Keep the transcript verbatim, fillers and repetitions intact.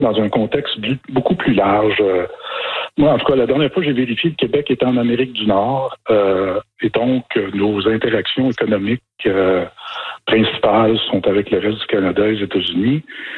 dans un contexte beaucoup plus large. Euh, moi, en tout cas, la dernière fois, j'ai vérifié, le Québec est en Amérique du Nord, euh, et donc euh, nos interactions économiques euh, principales sont avec le reste du Canada et les États-Unis.